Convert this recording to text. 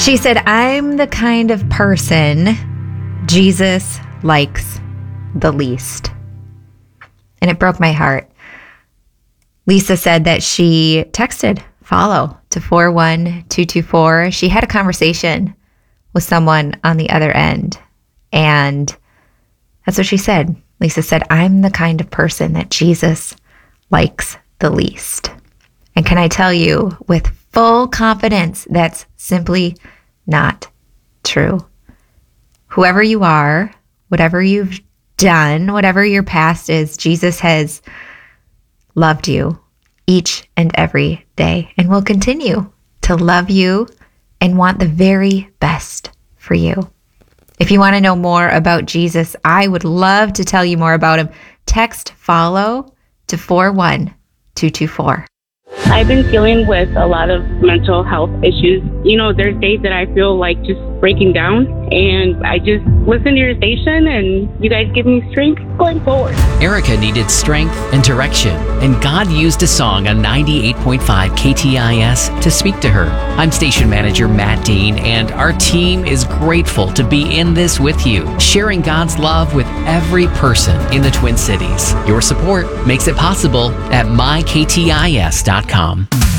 She said, I'm the kind of person Jesus likes the least. And it broke my heart. Lisa said that she texted follow to 41224. She had a conversation with someone on the other end. And that's what she said. Lisa said, I'm the kind of person that Jesus likes the least. And can I tell you with full confidence, that's simply not true. Whoever you are, whatever you've done, whatever your past is, Jesus has loved you each and every day and will continue to love you and want the very best for you. If you want to know more about Jesus, I would love to tell you more about him. Text follow to 41224. I've been dealing with a lot of mental health issues. You know, there's days that I feel like just breaking down, and I just listen to your station, and you guys give me strength going forward. Erica needed strength and direction, and God used a song on 98.5 KTIS to speak to her. I'm station manager Matt Dean, and our team is grateful to be in this with you, sharing God's love with every person in the Twin Cities. Your support makes it possible at myktis.com.